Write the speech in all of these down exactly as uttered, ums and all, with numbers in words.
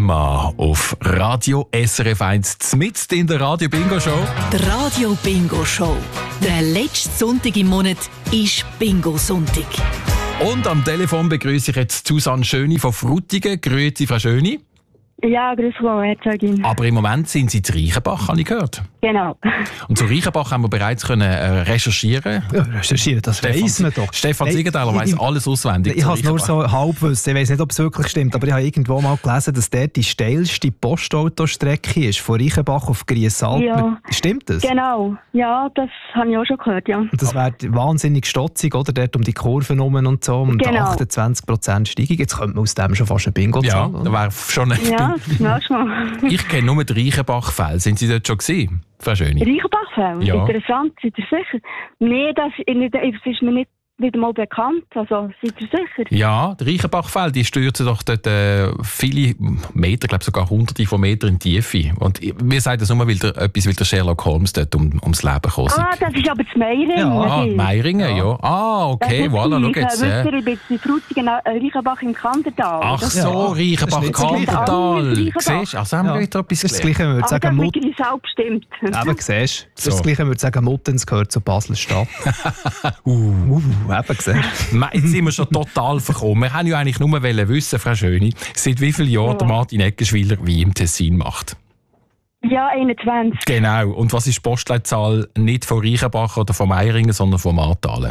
Thema auf Radio S R F eins, mitten in der Radio Bingo Show. Die Radio Bingo Show. Der letzte Sonntag im Monat ist Bingo-Sonntag. Und am Telefon begrüße ich jetzt Susanne Schöni von Frutigen. Grüezi, Frau Schöni. Ja, grüß Gott, Herzogin. Aber im Moment sind Sie in Reichenbach, habe ich gehört. Genau. Und zu Reichenbach haben wir bereits können, äh, recherchieren. Ja, recherchieren, das weiss man doch. Stefan Siegenthaler weiss alles auswendig. Ich habe es nur so halb gewusst. Ich weiss nicht, ob es wirklich stimmt, aber ich habe irgendwo mal gelesen, dass dort die steilste Postautostrecke ist, von Reichenbach auf Griesalp. Ja. Stimmt das? Genau. Ja, das habe ich auch schon gehört, ja. Und das wäre wahnsinnig stotzig, oder? Dort um die Kurven herum und so, um genau. achtundzwanzig Prozent Steigung. Jetzt könnte man aus dem schon fast ein Bingo zahlen. Ja, zahlen. da wäre schon ein Ja, das schon. Ich kenne nur den Reichenbach-Feld. Sind Sie dort schon gesehen, Frau Schöni? Reichenbach-Feld? Ja. Interessant, seid ihr sicher? Nein, das, das ist mir nicht wieder mal bekannt. Also, seid ihr sicher? Ja, der Reichenbachfeld, die stürzen doch dort äh, viele Meter, glaube sogar hunderte von Metern in die Tiefe. Und wir sagen das nur, weil der, etwas, weil der Sherlock Holmes dort um, ums Leben gekommen ist. Ah, das ist aber das Meiringen. Ja. Ah, Meiringen, ja. ja. Ah, okay, voilà, schau jetzt. Äh. Äh. Ich bin in Frutigen, äh, Reichenbach im Kandertal. Ach das so, Ja, Reichenbach-Kandertal. Reichenbach. Siehst du, also haben wir Ja. wieder etwas Das ist das gelernt. Gleiche, wenn wir aber sagen, das Mut- mit Griesau bestimmt. Eben, siehst du? Das ist So. das Gleiche, wenn wir sagen, Muttens gehört zu Basel-Stadt. uh. uh, eben, siehst du? Jetzt sind wir schon total verkommen. Wir haben ja eigentlich nur wissen, Frau Schöni, seit wie vielen Jahren Ja. der Martin Eggenschwiller wie im Tessin macht. Ja, einundzwanzig. Genau. Und was ist die Postleitzahl nicht von Reichenbach oder von Meiringen, sondern von Martalen?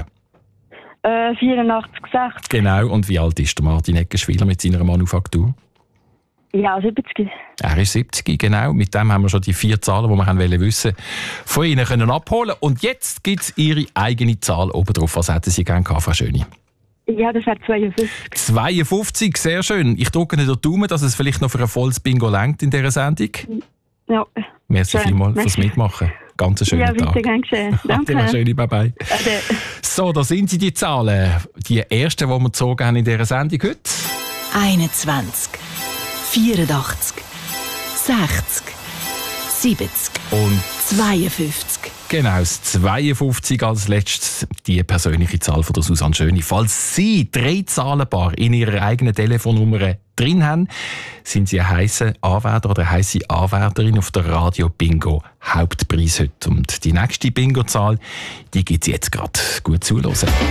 Äh, vierundachtzig sechzig. Genau. Und wie alt ist der Martin Eggenschwiller mit seiner Manufaktur? Ja, siebzig. Er ist siebzig, genau. Mit dem haben wir schon die vier Zahlen, die wir haben wollen wissen, von Ihnen können abholen. Und jetzt gibt es Ihre eigene Zahl oben drauf. Was hätten Sie gerne gehabt, Frau Schöni? Ja, das wäre zweiundfünfzig. zweiundfünfzig, sehr schön. Ich drücke Ihnen den Daumen, dass es vielleicht noch für ein volles Bingo reicht in dieser Sendung. Ja. Merci Schön. vielmals Merci. fürs Mitmachen. Ganz einen schönen Ja, Tag. bitte, gern geschehen. Danke. Danke. Schöne, bye bye. Ade. So, da sind sie, die Zahlen. Die ersten, die wir gezogen haben in dieser Sendung heute. einundzwanzig, vierundachtzig, sechzig, siebzig Und zweiundfünfzig. genau, das zweiundfünfzig als letztes, die persönliche Zahl von der Susanne Schöni. Falls Sie drei Zahlenpaare in Ihrer eigenen Telefonnummer drin haben, sind Sie ein heisser Anwärter oder eine heisse Anwärterin auf der Radio Bingo Hauptpreis heute. Und die nächste Bingo-Zahl, die gibt es jetzt gerade. Gut zuhören.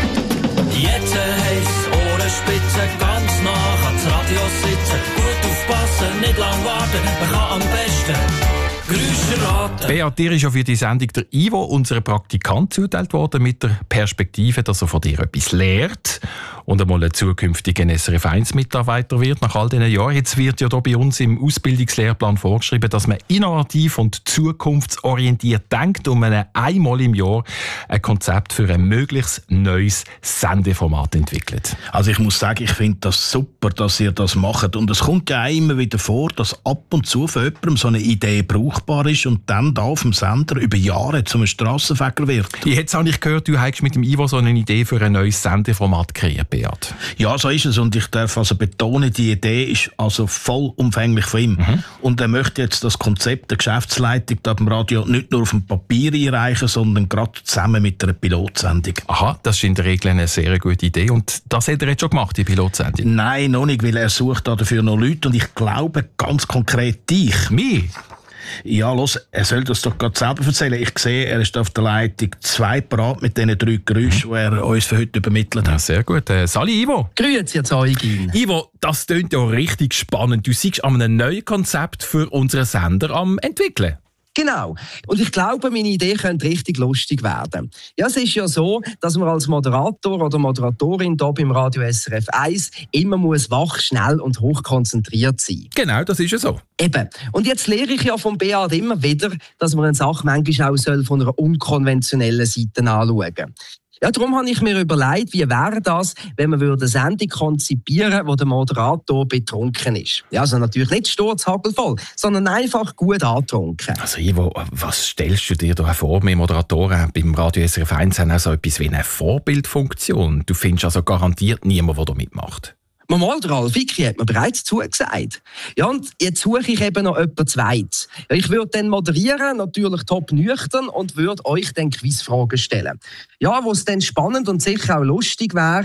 Jetzt heiss Ohrenspitze, ganz nah ans Radio sitzen. Gut aufpassen, nicht lang warten, man kann am besten Geräusche raten. Beat, dir ist ja für die Sendung der Ivo, unser Praktikant, zuteilt worden, mit der Perspektive, dass er von dir etwas lehrt und einmal ein zukünftiger S R F eins Mitarbeiter wird nach all diesen Jahren. Jetzt wird ja hier bei uns im Ausbildungslehrplan vorgeschrieben, dass man innovativ und zukunftsorientiert denkt und man einmal im Jahr ein Konzept für ein möglichst neues Sendeformat entwickelt. Also ich muss sagen, ich finde das super, dass ihr das macht. Und es kommt ja auch immer wieder vor, dass ab und zu für jemandem so eine Idee brauchbar ist und dann da auf dem Sender über Jahre zum Strassenfeger wird. Jetzt habe ich gehört, du hast mit dem Ivo so eine Idee für ein neues Sendeformat kreiert, Beat. Ja, so ist es. Und ich darf also betonen, die Idee ist also vollumfänglich von ihm. Mhm. Und er möchte jetzt das Konzept der Geschäftsleitung da beim Radio nicht nur auf dem Papier einreichen, sondern gerade zusammen mit einer Pilotsendung. Aha, das ist in der Regel eine sehr gute Idee. Und das hat er jetzt schon gemacht, die Pilotsendung? Nein, noch nicht, weil er sucht dafür noch Leute. Und ich glaube ganz konkret dich. Mich? Ja, los, er soll das doch gerade selber erzählen. Ich sehe, er ist auf der Leitung zwei parat mit diesen drei Geräuschen, die er uns für heute übermittelt hat. Ja, sehr gut. Äh, Sali, Ivo. Grüezi, Zeugin. Ivo, das klingt ja richtig spannend. Du siehst an einem neuen Konzept für unseren Sender am entwickeln. Genau. Und ich glaube, meine Idee könnte richtig lustig werden. Ja, es ist ja so, dass man als Moderator oder Moderatorin hier beim Radio S R F eins immer muss wach, schnell und hochkonzentriert sein. Genau, das ist ja so. Eben. Und jetzt lehre ich ja von Beat immer wieder, dass man eine Sache manchmal auch soll von einer unkonventionellen Seite anschauen soll. Ja, darum habe ich mir überlegt, wie wäre das, wenn man eine Sendung konzipieren würde, wo der Moderator betrunken ist. Ja, also natürlich nicht sturzhagelvoll, sondern einfach gut angetrunken. Also Ivo, was stellst du dir da vor? Wir Moderatoren beim Radio S R F eins haben auch so etwas wie eine Vorbildfunktion. Du findest also garantiert niemanden, der da mitmacht. Mal, der Ralf Icki hat mir bereits zugesagt. Ja, und jetzt suche ich eben noch jemanden Zweites. Ja, ich würde dann moderieren, natürlich top nüchtern, und würde euch dann Quizfragen stellen. Ja, wo es dann spannend und sicher auch lustig wäre,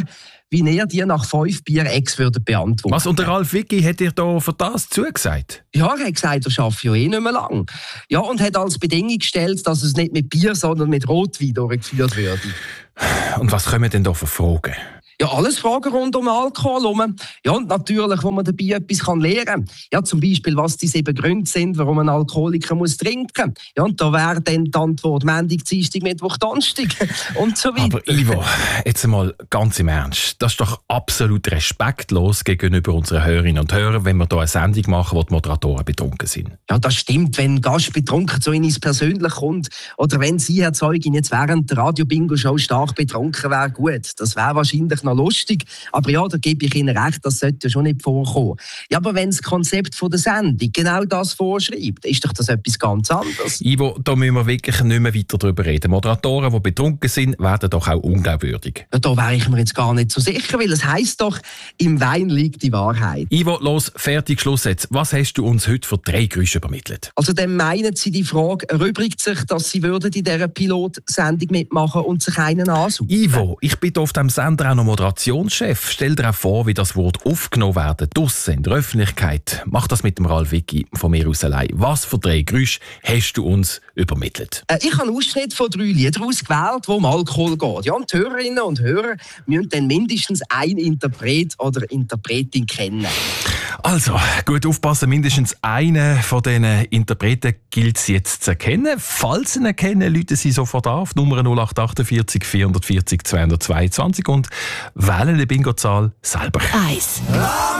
wie er die nach fünf Bier ex würde beantworten. Was, und der Ralf Wicki hat dir da für das zugesagt? Ja, er hat gesagt, er schafft ja eh nicht mehr lang. Ja, und hat als Bedingung gestellt, dass es nicht mit Bier, sondern mit Rotwein durchgeführt würde. Und was kommen denn da für Fragen? Ja, alles Fragen rund um Alkohol herum. Ja, und natürlich, wo man dabei etwas kann lernen kann. Ja, zum Beispiel, was die sieben Gründe sind, warum ein Alkoholiker muss trinken. Ja, und da wäre dann die Antwort Montag, Dienstag, Mittwoch, Donnerstag und so weiter. Aber Ivo, jetzt einmal ganz im Ernst. Das ist doch absolut respektlos gegenüber unseren Hörerinnen und Hörern, wenn wir hier eine Sendung machen, wo die Moderatoren betrunken sind. Ja, das stimmt, wenn ein Gast betrunken zu Ihnen persönlich kommt. Oder wenn Sie, Herr Zeugin, jetzt während der Radio-Bingo-Show stark betrunken wäre, gut. Das wäre wahrscheinlich noch lustig. Aber ja, da gebe ich Ihnen recht, das sollte ja schon nicht vorkommen. Ja, aber wenn das Konzept von der Sendung genau das vorschreibt, ist doch das etwas ganz anderes. Ivo, da müssen wir wirklich nicht mehr weiter darüber reden. Moderatoren, die betrunken sind, werden doch auch unglaubwürdig. Ja, da wäre ich mir jetzt gar nicht so sicher, weil es heisst doch, im Wein liegt die Wahrheit. Ivo, los, fertig, Schluss jetzt. Was hast du uns heute für drei Geräusche übermittelt? Also dann meinen Sie, die Frage erübrigt sich, dass Sie würden in dieser Pilotsendung mitmachen und sich einen ansuchen? Ivo, ich bin auf dem Sender auch noch Moderationschef. Stell dir auch vor, wie das Wort aufgenommen werden, draussen in der Öffentlichkeit. Mach das mit dem Ralf Wicki von mir aus allein. Was für drei Geräusche hast du uns übermittelt? Äh, ich habe einen Ausschnitt von drei Liedern ausgewählt, wo um Alkohol geht. Ja, und die Hörerinnen und Hörer müssen dann mindestens einen Interpret oder Interpretin kennen. Also, gut aufpassen, mindestens einen von diesen Interpreten gilt es jetzt zu erkennen. Falls Sie ihn kennen, rufen Sie sofort auf, Nummer null acht achtundvierzig vierhundertvierzig zweihundertzweiundzwanzig und wählen die Bingo-Zahl selber. eins.